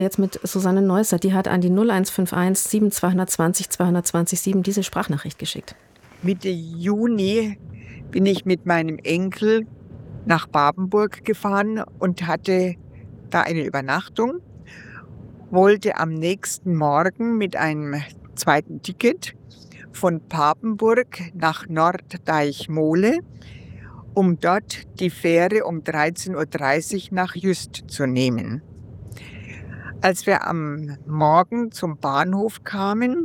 Jetzt mit Susanne Neusser, die hat an die 0151 7220 227 diese Sprachnachricht geschickt. Mitte Juni bin ich mit meinem Enkel nach Babenburg gefahren und hatte da eine Übernachtung, wollte am nächsten Morgen mit einem zweiten Ticket von Papenburg nach Norddeichmole, um dort die Fähre um 13:30 Uhr nach Jüst zu nehmen. Als wir am Morgen zum Bahnhof kamen,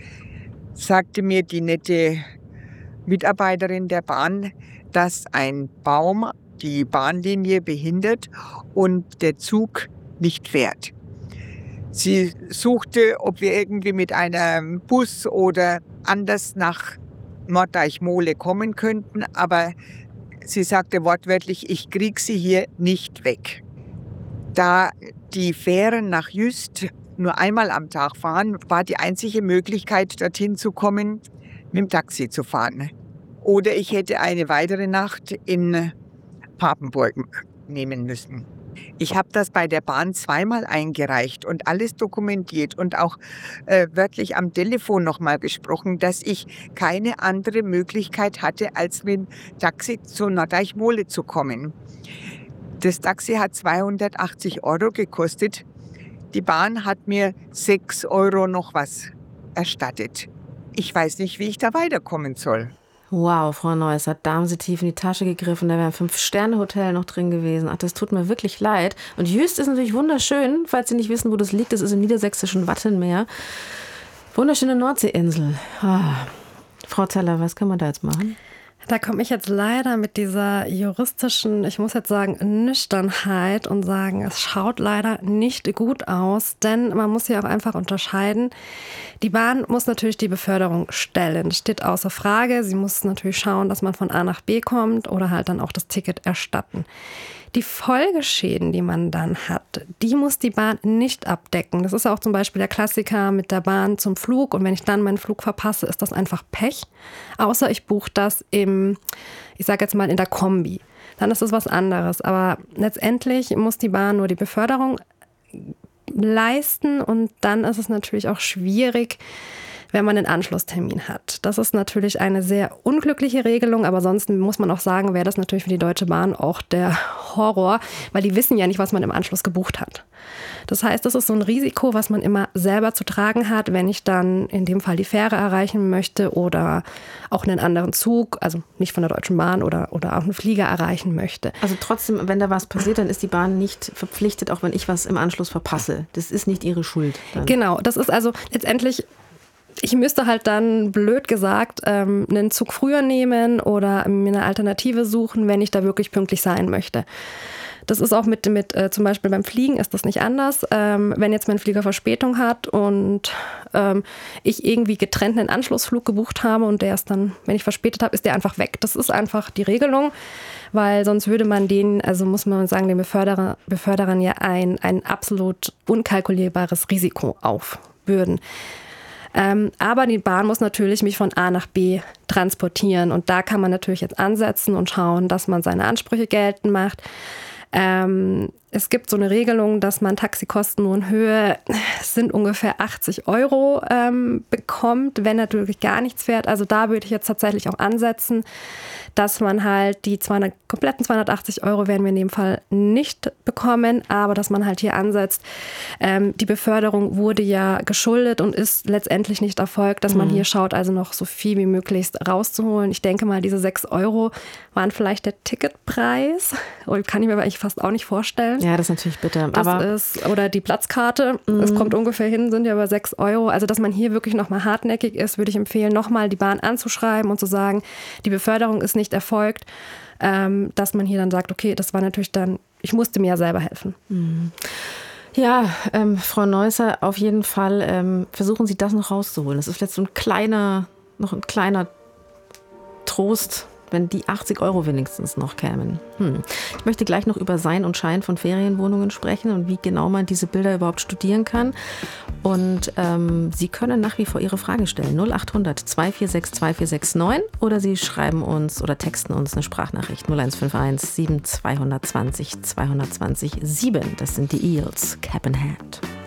sagte mir die nette Mitarbeiterin der Bahn, dass ein Baum die Bahnlinie behindert und der Zug nicht fährt. Sie suchte, ob wir irgendwie mit einem Bus oder anders nach Norddeichmole kommen könnten, aber sie sagte wortwörtlich, ich krieg sie hier nicht weg. Da die Fähren nach Jüst nur einmal am Tag fahren, war die einzige Möglichkeit, dorthin zu kommen, mit dem Taxi zu fahren. Oder ich hätte eine weitere Nacht in Papenburg nehmen müssen. Ich habe das bei der Bahn zweimal eingereicht und alles dokumentiert und auch wörtlich am Telefon nochmal gesprochen, dass ich keine andere Möglichkeit hatte, als mit dem Taxi zu Norddeichmole zu kommen. Das Taxi hat 280 € gekostet. Die Bahn hat mir 6 € noch was erstattet. Ich weiß nicht, wie ich da weiterkommen soll. Wow, Frau Neusser, da haben Sie tief in die Tasche gegriffen. Da wäre ein 5-Sterne-Hotel noch drin gewesen. Ach, das tut mir wirklich leid. Und Jüst ist natürlich wunderschön, falls Sie nicht wissen, wo das liegt. Das ist im niedersächsischen Wattenmeer. Wunderschöne Nordseeinsel. Frau Zeller, was kann man da jetzt machen? Da komme ich jetzt leider mit dieser juristischen, ich muss jetzt sagen, Nüchternheit und sagen, es schaut leider nicht gut aus, denn man muss hier auch einfach unterscheiden. Die Bahn muss natürlich die Beförderung stellen, das steht außer Frage. Sie muss natürlich schauen, dass man von A nach B kommt oder halt dann auch das Ticket erstatten. Die Folgeschäden, die man dann hat, die muss die Bahn nicht abdecken. Das ist auch zum Beispiel der Klassiker mit der Bahn zum Flug. Und wenn ich dann meinen Flug verpasse, ist das einfach Pech. Außer ich buche das ich sage jetzt mal in der Kombi. Dann ist das was anderes. Aber letztendlich muss die Bahn nur die Beförderung leisten. Und dann ist es natürlich auch schwierig, wenn man einen Anschlusstermin hat. Das ist natürlich eine sehr unglückliche Regelung, aber sonst muss man auch sagen, wäre das natürlich für die Deutsche Bahn auch der Horror, weil die wissen ja nicht, was man im Anschluss gebucht hat. Das heißt, das ist so ein Risiko, was man immer selber zu tragen hat, wenn ich dann in dem Fall die Fähre erreichen möchte oder auch einen anderen Zug, also nicht von der Deutschen Bahn oder auch einen Flieger erreichen möchte. Also trotzdem, wenn da was passiert, dann ist die Bahn nicht verpflichtet, auch wenn ich was im Anschluss verpasse. Das ist nicht ihre Schuld. Dann. Genau, das ist also letztendlich... Ich müsste halt dann, blöd gesagt, einen Zug früher nehmen oder mir eine Alternative suchen, wenn ich da wirklich pünktlich sein möchte. Das ist auch mit zum Beispiel beim Fliegen ist das nicht anders. Wenn jetzt mein Flieger Verspätung hat und ich irgendwie getrennt einen Anschlussflug gebucht habe und der ist dann, wenn ich verspätet habe, ist der einfach weg. Das ist einfach die Regelung, weil sonst würde man muss man sagen, den Beförderern ja ein absolut unkalkulierbares Risiko aufbürden. Aber die Bahn muss natürlich mich von A nach B transportieren. Und da kann man natürlich jetzt ansetzen und schauen, dass man seine Ansprüche geltend macht. Es gibt so eine Regelung, dass man Taxikosten nur in Höhe sind ungefähr 80 € bekommt, wenn natürlich gar nichts fährt. Also da würde ich jetzt tatsächlich auch ansetzen, dass man halt die kompletten 280 € werden wir in dem Fall nicht bekommen, aber dass man halt hier ansetzt. Die Beförderung wurde ja geschuldet und ist letztendlich nicht erfolgt, dass man hier schaut, also noch so viel wie möglichst rauszuholen. Ich denke mal, diese 6 € waren vielleicht der Ticketpreis. Kann ich mir aber eigentlich fast auch nicht vorstellen. Ja, das ist natürlich bitter. Oder die Platzkarte. Es kommt ungefähr hin, sind ja aber 6 €. Also, dass man hier wirklich nochmal hartnäckig ist, würde ich empfehlen, nochmal die Bahn anzuschreiben und zu sagen, die Beförderung ist nicht erfolgt. Dass man hier dann sagt, okay, das war natürlich dann, ich musste mir ja selber helfen. Ja, Frau Neusser, auf jeden Fall versuchen Sie das noch rauszuholen. Das ist vielleicht so ein kleiner Trost, wenn die 80 € wenigstens noch kämen. Ich möchte gleich noch über Sein und Schein von Ferienwohnungen sprechen und wie genau man diese Bilder überhaupt studieren kann. Und Sie können nach wie vor Ihre Frage stellen. 0800 246 2469 oder Sie schreiben uns oder texten uns eine Sprachnachricht 0151 7220 220 7. Das sind die Eels, Cap in Hand.